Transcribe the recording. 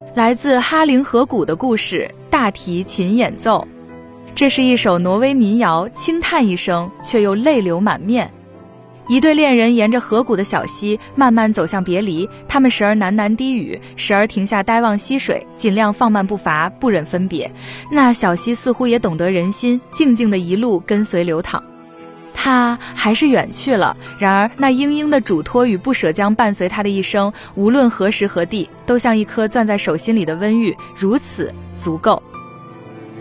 来自哈林河谷的故事，大提琴演奏。这是一首挪威民谣，轻叹一声，却又泪流满面。一对恋人沿着河谷的小溪慢慢走向别离，他们时而喃喃低语，时而停下呆望溪水，尽量放慢步伐，不忍分别。那小溪似乎也懂得人心，静静的一路跟随流淌。他还是远去了，然而那殷殷的嘱托与不舍将伴随他的一生，无论何时何地，都像一颗攥在手心里的温玉，如此足够。